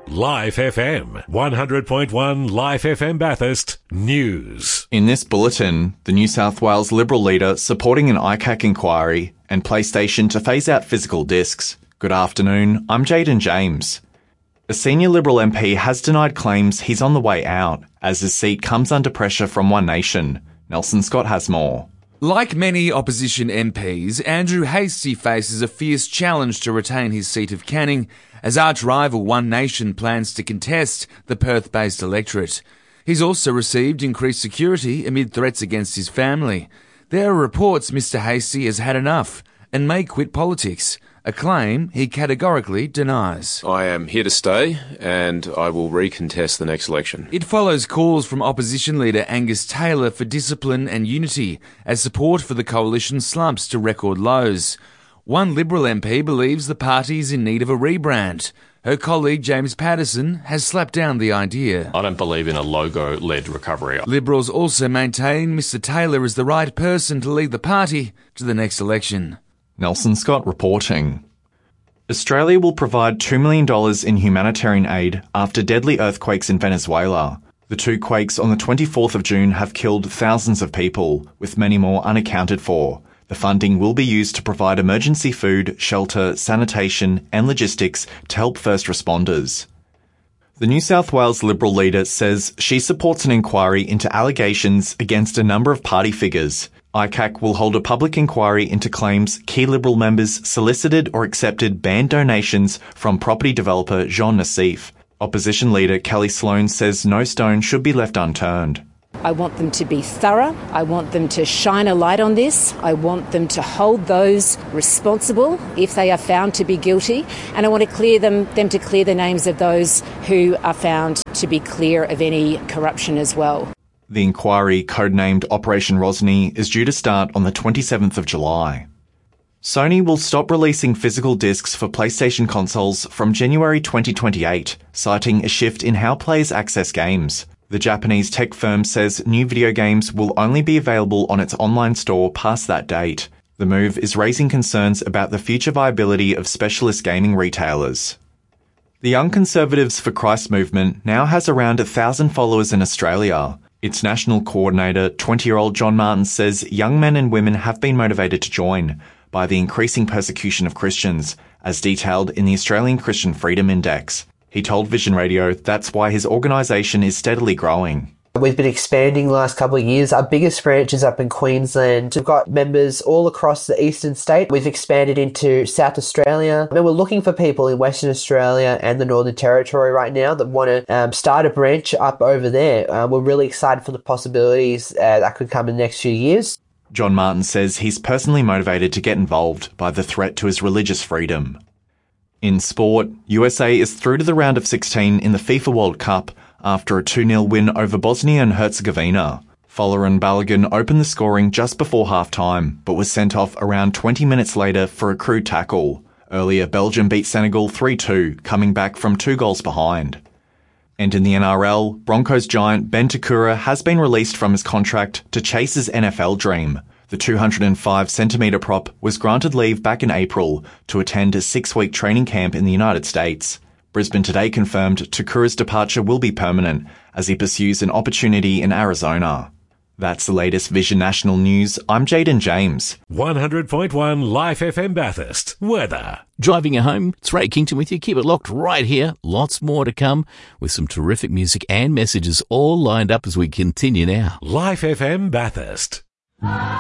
Life FM, 100.1 Life FM Bathurst News. In this bulletin, the New South Wales Liberal leader supporting an ICAC inquiry and PlayStation to phase out physical discs. Good afternoon, I'm Jaden James. A senior Liberal MP has denied claims he's on the way out as his seat comes under pressure from One Nation. Nelson Scott has more. Like many opposition MPs, Andrew Hastie faces a fierce challenge to retain his seat of Canning as arch-rival One Nation plans to contest the Perth-based electorate. He's also received increased security amid threats against his family. There are reports Mr Hastie has had enough and may quit politics, a claim he categorically denies. I am here to stay and I will recontest the next election. It follows calls from opposition leader Angus Taylor for discipline and unity as support for the coalition slumps to record lows. One Liberal MP believes the party is in need of a rebrand. Her colleague James Patterson has slapped down the idea. I don't believe in a logo-led recovery. Liberals also maintain Mr Taylor is the right person to lead the party to the next election. Nelson Scott reporting. Australia will provide $2 million in humanitarian aid after deadly earthquakes in Venezuela. The two quakes on the 24th of June have killed thousands of people, with many more unaccounted for. The funding will be used to provide emergency food, shelter, sanitation and logistics to help first responders. The New South Wales Liberal leader says she supports an inquiry into allegations against a number of party figures. ICAC will hold a public inquiry into claims key Liberal members solicited or accepted banned donations from property developer Jean Nassif. Opposition leader Kelly Sloan says no stone should be left unturned. I want them to be thorough. I want them to shine a light on this. I want them to hold those responsible if they are found to be guilty. And I want to clear them to clear the names of those who are found to be clear of any corruption as well. The inquiry, codenamed Operation Rosny, is due to start on the 27th of July. Sony will stop releasing physical discs for PlayStation consoles from January 2028, citing a shift in how players access games. The Japanese tech firm says new video games will only be available on its online store past that date. The move is raising concerns about the future viability of specialist gaming retailers. The Young Conservatives for Christ movement now has around 1,000 followers in Australia. Its national coordinator, 20-year-old John Martin, says young men and women have been motivated to join by the increasing persecution of Christians, as detailed in the Australian Christian Freedom Index. He told Vision Radio that's why his organisation is steadily growing. We've been expanding the last couple of years. Our biggest branch is up in Queensland. We've got members all across the eastern state. We've expanded into South Australia. And we're looking for people in Western Australia and the Northern Territory right now that want to start a branch up over there. We're really excited for the possibilities that could come in the next few years. John Martin says he's personally motivated to get involved by the threat to his religious freedom. In sport, USA is through to the round of 16 in the FIFA World Cup after a 2-0 win over Bosnia and Herzegovina. Folarin Balogun opened the scoring just before half-time, but was sent off around 20 minutes later for a crude tackle. Earlier, Belgium beat Senegal 3-2, coming back from 2 goals behind. And in the NRL, Broncos giant Ben Takura has been released from his contract to chase his NFL dream. The 205-centimetre prop was granted leave back in April to attend a 6-week training camp in the United States. Brisbane today confirmed Takura's departure will be permanent as he pursues an opportunity in Arizona. That's the latest Vision National News. I'm Jaden James. 100.1 Life FM Bathurst. Weather. Driving you home, it's Ray Kington with you. Keep it locked right here. Lots more to come with some terrific music and messages all lined up as we continue now. Life FM Bathurst.